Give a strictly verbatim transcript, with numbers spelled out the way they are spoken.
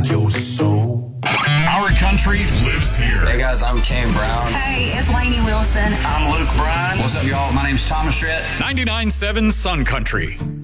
your soul. Our country lives here. Hey guys, I'm Kane Brown. Hey, it's Lainey Wilson. I'm Luke Bryan. What's up, y'all? My name's Thomas Rhett. ninety-nine point seven Sun Country.